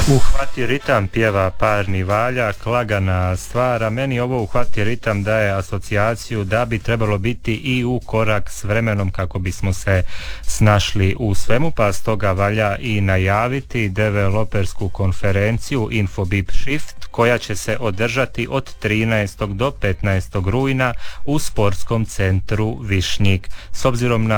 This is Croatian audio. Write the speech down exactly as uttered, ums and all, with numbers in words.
Uhvati ritam pjeva Parni Valjak, lagana stvar, a meni ovo Uhvati ritam daje asocijaciju da bi trebalo biti i u korak s vremenom kako bismo se snašli u svemu, pa stoga valja i najaviti developersku konferenciju Infobip Shift koja će se održati od trinaestog do petnaestog rujna u sportskom centru Višnjik. S obzirom na